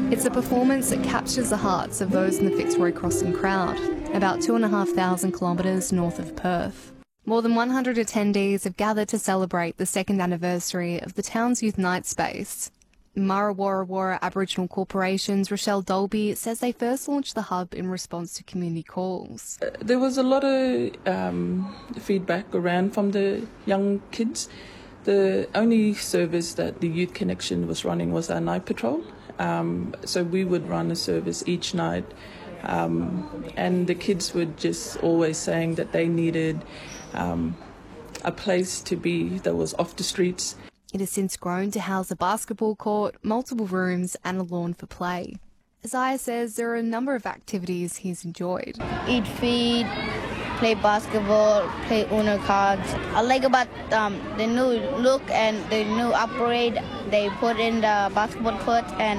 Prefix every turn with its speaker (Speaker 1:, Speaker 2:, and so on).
Speaker 1: It's a performance that captures the hearts of those in the Fitzroy Crossing crowd, about 2,500 kilometres north of Perth. More than 100 attendees have gathered to celebrate the second anniversary of the town's youth night space. Murra Warra Warra Aboriginal Corporation's Rochelle Dolby says they first launched the hub in response to community calls.
Speaker 2: There was a lot of feedback around from the young kids. The only service that the Youth Connection was running was our night patrol. So we would run a service each night, and the kids were just always saying that they needed a place to be that was off the streets.
Speaker 1: It has since grown to house a basketball court, multiple rooms and a lawn for play. Isaiah says there are a number of activities he's enjoyed.
Speaker 3: Eat feed, play basketball, play Uno cards. I like about the new look and the new upgrade they put in the basketball court and